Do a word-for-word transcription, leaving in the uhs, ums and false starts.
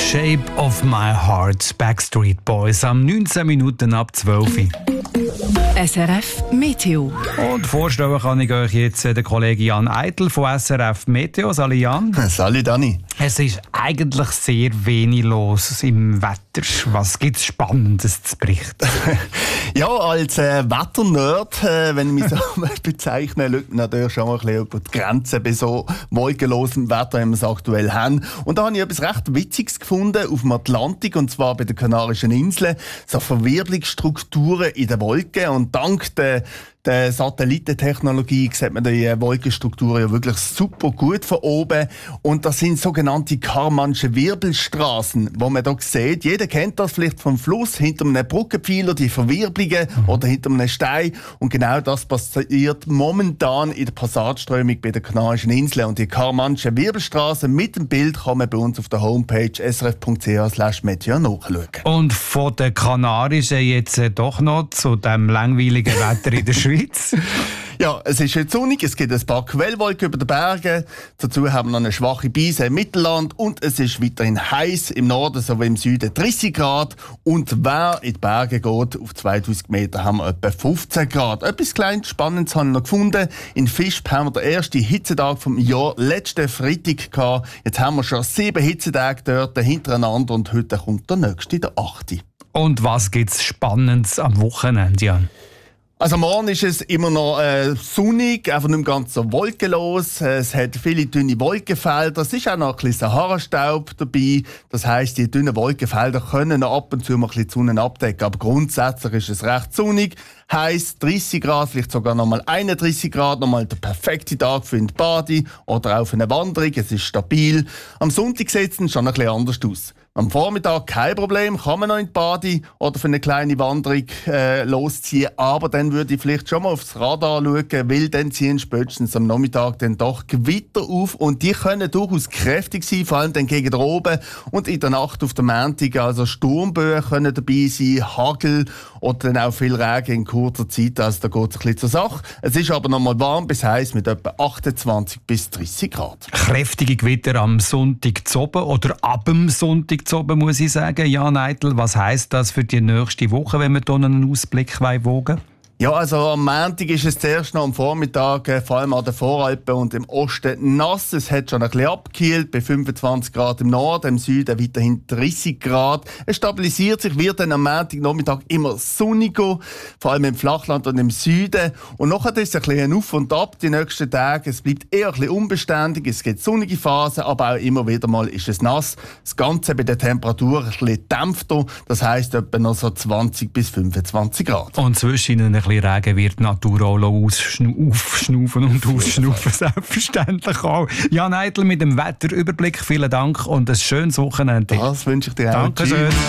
Shape of my heart, Backstreet Boys, am neunzehn Minuten ab zwölf. S R F Meteo. Und vorstellen kann ich euch jetzt den Kollegen Jan Eitel von S R F Meteo. Salut Jan. Salut Dani. Es ist eigentlich sehr wenig los im Wetter. Was gibt es Spannendes zu berichten? Ja, als äh, Wetternerd, äh, wenn ich mich so bezeichne, schaut natürlich schon mal ein bisschen über die Grenzen bei so wolkenlosem Wetter, wie wir es aktuell haben. Und da habe ich etwas recht Witziges gefunden auf dem Atlantik, und zwar bei den Kanarischen Inseln. So Verwirbelungsstrukturen in den Wolken. Und dank der Der Satellitentechnologie sieht man die Wolkenstruktur ja wirklich super gut von oben. Und das sind sogenannte Karmansche Wirbelstraßen, wo man hier sieht. Jeder kennt das vielleicht vom Fluss, hinter einem Brückenpfeiler, die Verwirbelungen, mhm. oder hinter einem Stein. Und genau das passiert momentan in der Passatströmung bei den Kanarischen Inseln. Und die Karmansche Wirbelstraßen mit dem Bild kann man bei uns auf der Homepage s r f punkt c h slash meteo nachschauen. Und von den Kanarischen jetzt äh, doch noch zu dem langweiligen Wetter in der Schweiz. Ja, es ist jetzt sonnig, es gibt ein paar Quellwolken über den Bergen. Dazu haben wir noch eine schwache Brise im Mittelland und es ist weiterhin heiß im Norden sowie im Süden dreißig Grad. Und wer in die Berge geht, auf zweitausend Meter, haben wir etwa fünfzehn Grad. Etwas kleines Spannendes habe ich noch gefunden. In Visp haben wir den ersten Hitzetag vom Jahr letzten Freitag gehabt. Jetzt haben wir schon sieben Hitzetage dort hintereinander und heute kommt der nächste, der achte. Und was gibt es Spannendes am Wochenende, Jan? Also morgen ist es immer noch äh, sonnig, einfach nicht mehr ganz so wolkenlos. Es hat viele dünne Wolkenfelder. Es ist auch noch ein bisschen Sahara-Staub dabei. Das heisst, die dünnen Wolkenfelder können noch ab und zu mal ein bisschen die Sonne abdecken. Aber grundsätzlich ist es recht sonnig. Heiß, dreißig Grad, vielleicht sogar noch mal einunddreißig Grad. Nochmal der perfekte Tag für eine Bade oder auch für eine Wanderung. Es ist stabil. Am Sonntag sieht es schon ein bisschen anders aus. Am Vormittag kein Problem, kann man noch in die Bade oder für eine kleine Wanderung äh, losziehen. Aber dann würde ich vielleicht schon mal aufs Radar schauen, weil dann ziehen spätestens am Nachmittag dann doch Gewitter auf. Und die können durchaus kräftig sein, vor allem dann gegen oben. Und in der Nacht auf der Montag, also Sturmböen können dabei sein, Hagel oder dann auch viel Regen in kurzer Zeit. Also da geht es ein bisschen zur Sache. Es ist aber noch mal warm bis heiß mit etwa achtundzwanzig bis dreißig Grad. Kräftige Gewitter am Sonntag zu oben oder ab dem Sonntag zu oben, muss ich sagen. Jan Eitel, was heisst das für die nächste Woche, wenn wir hier einen Ausblick wagen wollen? Ja, also am Montag ist es zuerst noch am Vormittag, äh, vor allem an den Voralpen und im Osten nass. Es hat schon ein bisschen abgekühlt, bei fünfundzwanzig Grad im Norden, im Süden weiterhin dreißig Grad. Es stabilisiert sich, wird dann am Montagnachmittag immer sonniger, vor allem im Flachland und im Süden. Und nachher ist es ein bisschen auf und ab die nächsten Tage. Es bleibt eher ein bisschen unbeständig, es gibt sonnige Phasen, aber auch immer wieder mal ist es nass. Das Ganze bei der Temperatur ein bisschen dämpfter, das heisst etwa noch so zwanzig bis fünfundzwanzig Grad. Und zwischen ihnen ein bisschen Regen wird die Natur auch aufschnaufen und ausschnaufen, selbstverständlich auch. Jan Eitel mit dem Wetterüberblick, vielen Dank und ein schönes Wochenende. Das wünsche ich dir auch. Dankeschön.